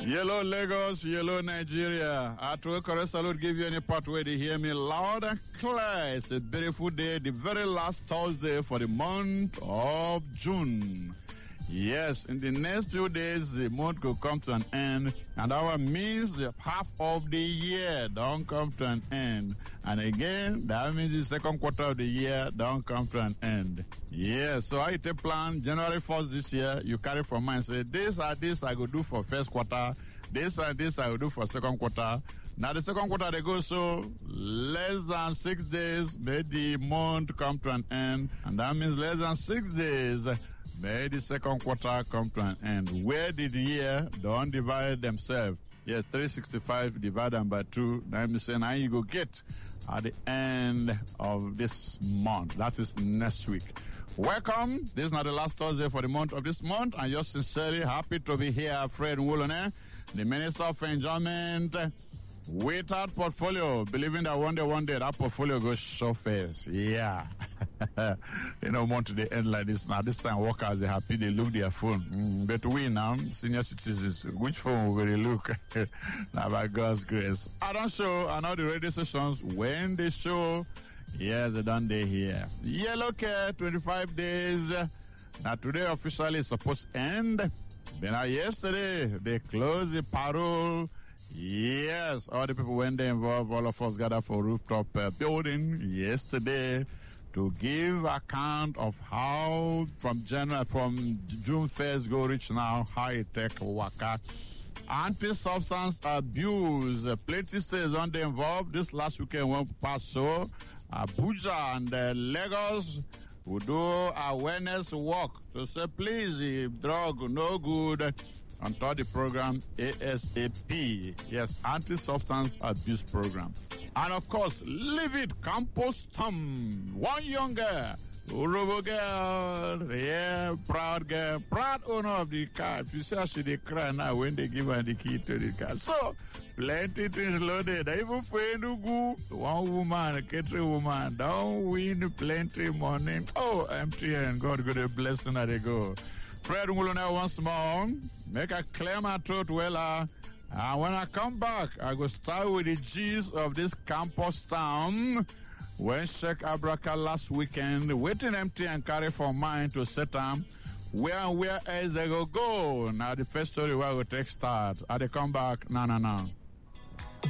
Yellow Lagos, yellow Nigeria. I to correct salute, give you any part where they hear me loud and clear. It's a beautiful day, the very last Thursday for the month of June. Yes, in the next few days, the month will come to an end, and that means the half of the year don't come to an end. And again, that means the second quarter of the year don't come to an end. Yes, so I take plan January 1st this year, you carry from mind, say, this I go do for first quarter, this I will do for second quarter. Now the second quarter they go so less than 6 days, may the month come to an end, and that means less than 6 days. May the second quarter come to an end. Where did the year don't divide themselves? Yes, 365 divided by 2. That means now you go get at the end of this month. That is next week. Welcome. This is not the last Thursday for the month of this month. I'm just sincerely happy to be here, Fred Nwolone, the Minister of Enjoyment. Without portfolio, believing that one day that portfolio goes show face. Yeah. You know, want to the end like this now. This time workers, they happy, they look their phone. But we now, senior citizens, which phone will they look? Now by God's grace. I don't show, I know the radio stations, when they show, yes, they done day here. Yellow Care, 25 days. Now today officially is supposed to end. Then yesterday, they closed the parole. Yes, all the people when they involved, all of us gathered for rooftop building yesterday to give account of how from June 1st go reach now, how it take waka. Anti-substance abuse, plenty states don't they involved. This last weekend went past so Abuja and Lagos will do awareness walk to say please, drug no good. On top the program ASAP, yes, anti-substance abuse program. And of course, Live It Campus Tom, one young girl, Urobo girl, yeah, proud owner of the car. If you see how she they cry now when they give her the key to the car. So, plenty things loaded. Even for Enugu, one woman, a catering woman, don't win plenty money. Oh, MTN, God, good a blessing that they go. Fred Nwolone once more, make a clear my throat well. And when I come back, I go start with the G's of this campus town. When Sheikh Abraka last weekend, waiting empty and carry for mind to set them. Where else they go? Now the first story where we take start. They come back, no.